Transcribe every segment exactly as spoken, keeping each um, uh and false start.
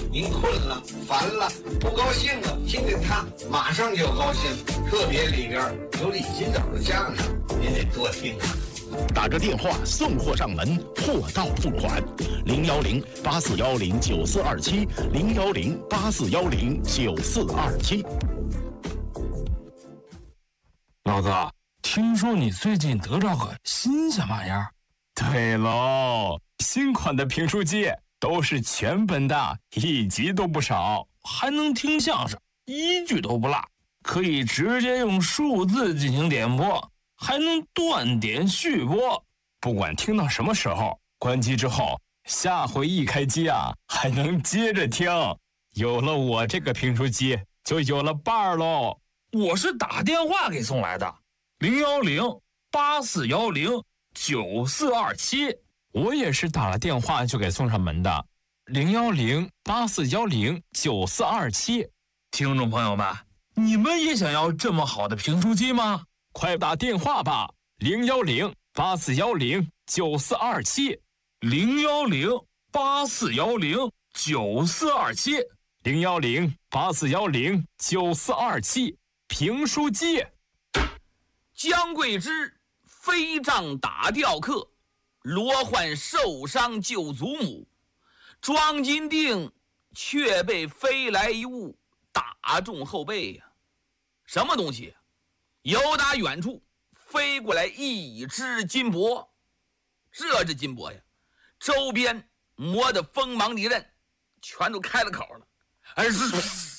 您困了、烦了、不高兴了，听听他，马上就高兴。特别里边有李金斗的相声，您得多听啊。 打个电话送货上门，货到付款，零幺零八四幺零九四二七，零幺零八四幺零九四二七。 老子听说你最近得着个新鲜玩意儿？ 对喽，新款的评书机都是全本的，一集都不少， 还能听相声，一句都不落，可以直接用数字进行点播，还能断点续播， 不管听到什么时候，关机之后，下回一开机啊，还能接着听。有了我这个评书机，就有了伴儿喽。 我是打电话给送来的，零幺零八四幺零九四二七。 我也是打了电话就给送上门的，零幺零八四幺零九四二七。 听众朋友们，你们也想要这么好的评书机吗？ 快打电话吧，零幺零八四幺零九四二七， 零幺零八四幺零九四二七， 零幺零八四幺零九四二七。评书机。 姜桂枝飞杖打吊客，罗焕受伤救祖母，庄金锭却被飞来一物打中后背呀、啊！什么东西？由打远处飞过来一只金箔，这只金箔呀，周边磨得锋芒利刃，全都开了口了，而是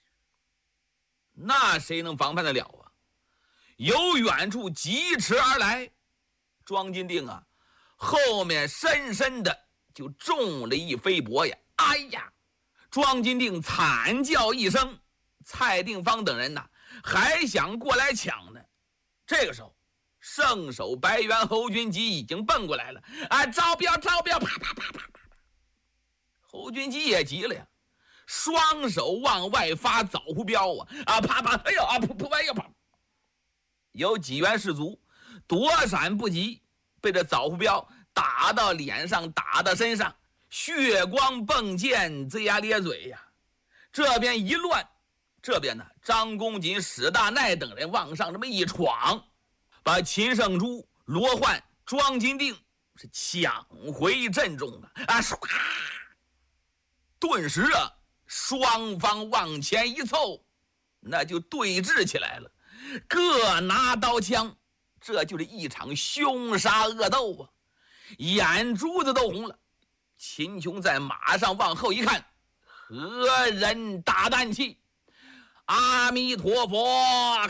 那谁能防范得了啊？由远处疾驰而来，庄金锭啊，后面深深的就中了一飞箔呀！哎呀！庄金锭惨叫一声，蔡定方等人呐，还想过来抢呢。这个时候，圣手白猿侯君集已经奔过来了，啊，招标招标！啪啪啪啪啪！侯君集也急了呀。双手往外发枣胡镖啊啊啪啪！哎呦啊噗噗！哎呦啪！有几员士卒躲闪不及，被这枣胡镖打到脸上，打到身上，血光迸溅，龇牙咧嘴呀！这边一乱，这边呢，张公瑾、史大鼐等人往上这么一闯，把秦圣珠、罗焕、庄金锭是抢回阵中了啊！唰！顿时啊，双方往前一凑，那就对峙起来了，各拿刀枪，这就是一场凶杀恶斗啊！眼珠子都红了。秦琼在马上往后一看，何人大胆气？阿弥陀佛！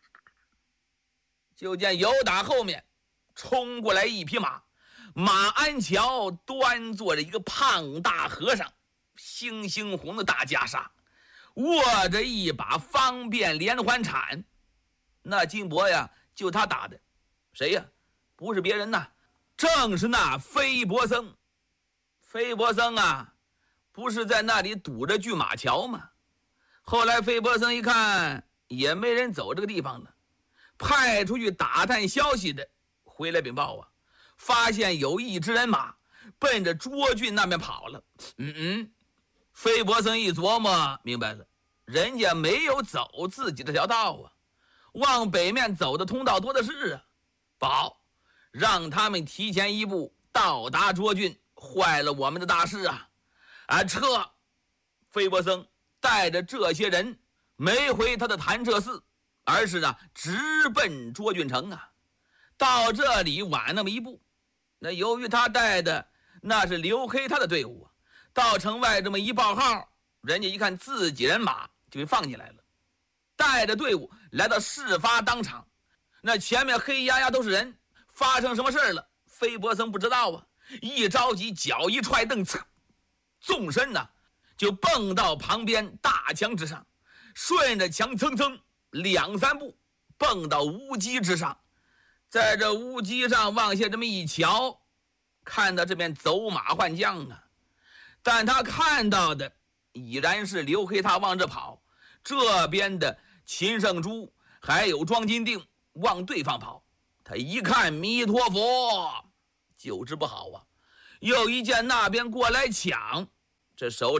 就见由打后面冲过来一匹马，马鞍桥端坐着一个胖大和尚，猩猩红的大袈裟，握着一把方便连环铲。那金箔呀，就他打的，谁呀？不是别人呐，正是那飞伯僧。飞伯僧啊，不是在那里堵着拒马桥吗？后来飞伯僧一看也没人走这个地方了，派出去打探消息的回来禀报啊，发现有一支人马奔着涿郡那边跑了。嗯嗯，飞伯僧一琢磨明白了，人家没有走自己这条道啊，往北面走的通道多的是啊。不好，让他们提前一步到达涿郡，坏了我们的大事啊！啊，撤！飞伯僧带着这些人没回他的潭柘寺，而是呢直奔涿郡城啊。到这里晚那么一步，那由于他带的那是刘黑他的队伍啊，到城外这么一报号，人家一看自己人马就给放进来了，带着队伍来到事发当场。那前面黑压压都是人，发生什么事了？飞伯僧不知道啊，一着急脚一踹蹬，纵身呢就蹦到旁边大墙之上，顺着墙蹭蹭两三步蹦到屋基之上，在这屋基上往下这么一瞧，看到这边走马换将啊，但他看到的已然是刘黑他往这跑，这边的秦圣珠还有庄金锭往对方跑。他一看弥陀佛，就知不好啊，又一见那边过来抢，这手里啊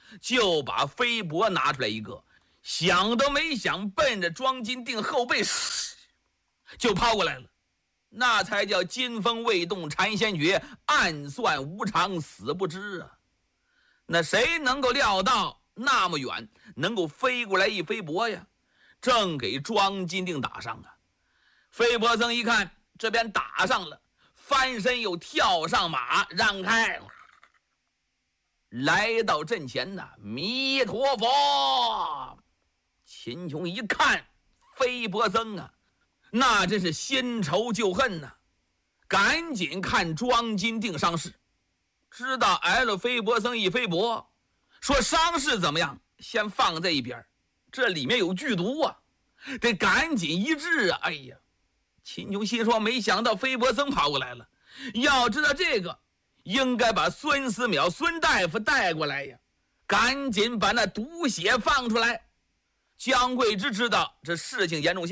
就把飞帛拿出来一个，想都没想，奔着庄金锭后背就抛过来了。那才叫金风未动禅先觉，暗算无常死不知啊！那谁能够料到那么远能够飞过来一飞帛呀？正给庄金锭打上啊！飞帛僧一看这边打上了，翻身又跳上马，让开，来到阵前呐，弥陀佛！秦琼一看飞帛僧啊，那真是新仇旧恨呐、啊！赶紧看庄金锭伤势，知道挨了飞帛僧一飞帛，说伤势怎么样，先放在一边，这里面有剧毒啊，得赶紧医治啊！哎呀，秦琼心说，没想到飞帛僧跑过来了，要知道这个，应该把孙思邈孙大夫带过来呀，赶紧把那毒血放出来。姜桂枝知道这事情严重性。